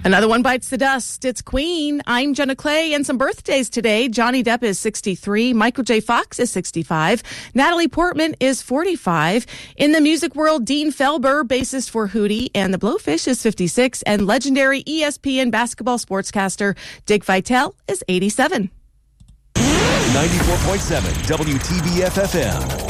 Another one bites the dust. It's Queen. I'm Jenna Clay, and some birthdays today. Johnny Depp is 63. Michael J. Fox is 65. Natalie Portman is 45. In the music world, Dean Felber, bassist for Hootie and the Blowfish, is 56. And legendary ESPN basketball sportscaster Dick Vitale is 87. 94.7 WTBF FM.